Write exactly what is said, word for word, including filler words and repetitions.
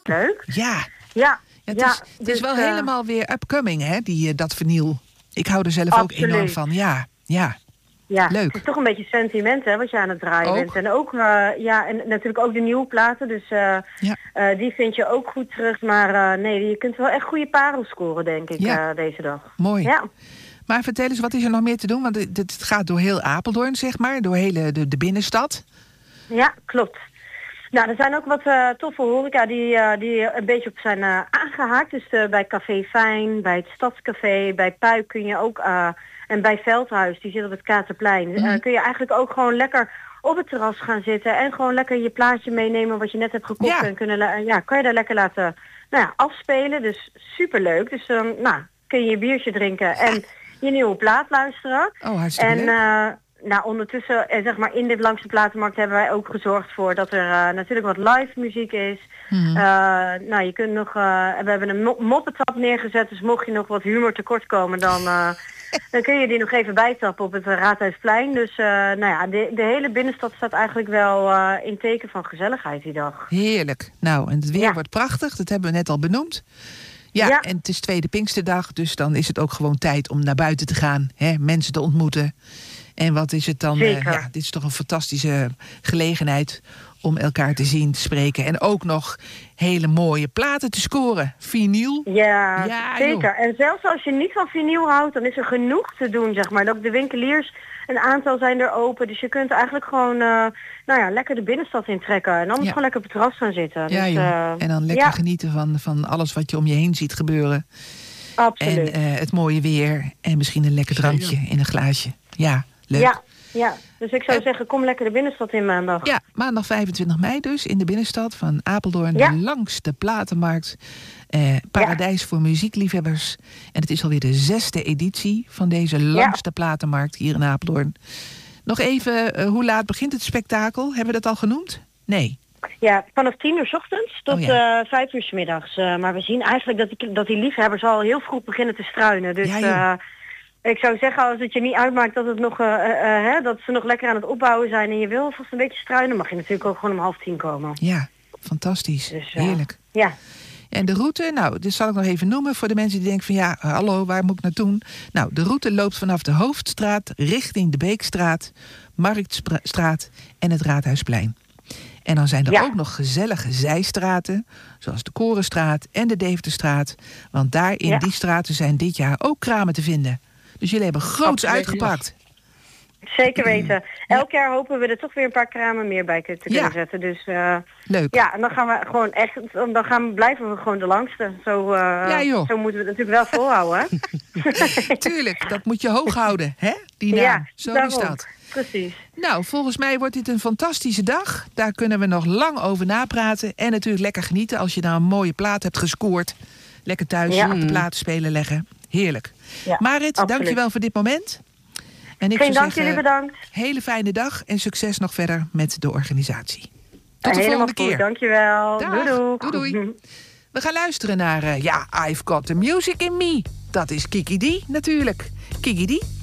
leuk. Ja. Ja. Ja, het, ja, is, het dus, is wel uh, helemaal weer upcoming, hè, die, uh, dat vinyl. Ik hou er zelf absoluut. ook enorm van. Ja, ja. Ja, leuk. Het is toch een beetje sentiment, hè, wat je aan het draaien ook. bent. En ook, uh, ja, en natuurlijk ook de nieuwe platen. Dus uh, ja. uh, die vind je ook goed terug. Maar uh, nee, je kunt wel echt goede parels scoren, denk ik, ja. uh, deze dag. Mooi. Ja. Maar vertel eens, wat is er nog meer te doen? Want het, het gaat door heel Apeldoorn, zeg maar. Door hele de, de binnenstad. Ja, klopt. Nou, er zijn ook wat uh, toffe horeca die, uh, die een beetje op zijn uh, aangehaakt. Dus uh, bij Café Fijn, bij het Stadscafé, bij Puik kun je ook... Uh, en bij Veldhuis, die zit op het Katerplein, mm-hmm. uh, kun je eigenlijk ook gewoon lekker op het terras gaan zitten. En gewoon lekker je plaatje meenemen wat je net hebt gekocht. Ja. En kunnen, uh, ja, kan je daar lekker laten nou ja, afspelen. Dus superleuk. Dus um, nou, kun je je biertje drinken en je nieuwe plaat luisteren. Oh, hartstikke en, leuk. Uh, Nou, ondertussen, eh, zeg maar, in dit langs de platenmarkt hebben wij ook gezorgd voor dat er uh, natuurlijk wat live muziek is. Mm-hmm. Uh, nou, je kunt nog, uh, we hebben een mo- moppetap neergezet, dus mocht je nog wat humor tekort komen, dan, uh, dan kun je die nog even bijtappen op het uh, Raadhuisplein. Dus, uh, nou ja, de, de hele binnenstad staat eigenlijk wel uh, in teken van gezelligheid die dag. Heerlijk. Nou, en het weer ja. wordt prachtig, dat hebben we net al benoemd. Ja, ja, en het is tweede Pinksterdag, dus dan is het ook gewoon tijd om naar buiten te gaan, hè, mensen te ontmoeten. En wat is het dan? Uh, ja, dit is toch een fantastische gelegenheid om elkaar te zien, te spreken. En ook nog hele mooie platen te scoren. Vinyl. Ja, ja zeker. Joh. En zelfs als je niet van vinyl houdt, dan is er genoeg te doen, zeg maar. Ook de winkeliers, een aantal zijn er open. Dus je kunt eigenlijk gewoon uh, nou ja, lekker de binnenstad intrekken. En anders ja. gewoon lekker op het terras gaan zitten. Ja, dus, joh. Uh, en dan lekker ja. genieten van, van alles wat je om je heen ziet gebeuren. Absoluut. En uh, het mooie weer. En misschien een lekker drankje in een glaasje. Ja. Leuk. Ja, ja, dus ik zou en, zeggen, kom lekker de binnenstad in maandag. Ja, maandag vijfentwintig mei dus, in de binnenstad van Apeldoorn. Ja. Langs de platenmarkt. Eh, paradijs ja. voor muziekliefhebbers. En het is alweer de zesde editie van deze langs de platenmarkt hier in Apeldoorn. Nog even, uh, hoe laat begint het spektakel? Hebben we dat al genoemd? Nee. Ja, vanaf tien uur 's ochtends tot oh ja. uh, vijf uur 's middags. Uh, maar we zien eigenlijk dat die, dat die liefhebbers al heel vroeg beginnen te struinen. Dus... Ja, uh, ik zou zeggen, als het je niet uitmaakt dat, het nog, uh, uh, hè, dat ze nog lekker aan het opbouwen zijn en je wil vast een beetje struinen, mag je natuurlijk ook gewoon om half tien komen. Ja, fantastisch. Dus, uh, Heerlijk. Ja. En de route, nou, dit zal ik nog even noemen voor de mensen die denken van ja, hallo, waar moet ik naartoe? Nou, de route loopt vanaf de Hoofdstraat richting de Beekstraat, Marktstraat en het Raadhuisplein. En dan zijn er ja. ook nog gezellige zijstraten, zoals de Korenstraat en de Deventerstraat. Want daar in ja. die straten zijn dit jaar ook kramen te vinden. Dus jullie hebben groots Absoluut, uitgepakt. Ja. Zeker weten. Elk jaar hopen we er toch weer een paar kramen meer bij te kunnen ja. zetten. Dus uh, leuk. Ja, en dan gaan we gewoon echt, dan gaan we, blijven we gewoon de langste. Zo, uh, ja, joh. zo moeten we het natuurlijk wel volhouden. Hè? Tuurlijk, dat moet je hoog houden, hè? Die naam. Ja, zo daarom. is dat. Precies. Nou, volgens mij wordt dit een fantastische dag. Daar kunnen we nog lang over napraten. En natuurlijk lekker genieten als je nou een mooie plaat hebt gescoord. Lekker thuis ja. op de platenspelen leggen. Heerlijk. Ja, Marit, dankjewel voor dit moment. En ik Geen dank, zeggen, jullie bedankt. Hele fijne dag en succes nog verder met de organisatie. Tot de Helemaal volgende goed, keer. Dankjewel. Dag. Doei, doei. doei. We gaan luisteren naar, uh, ja, I've Got the Music in Me. Dat is Kiki D natuurlijk. Kiki D.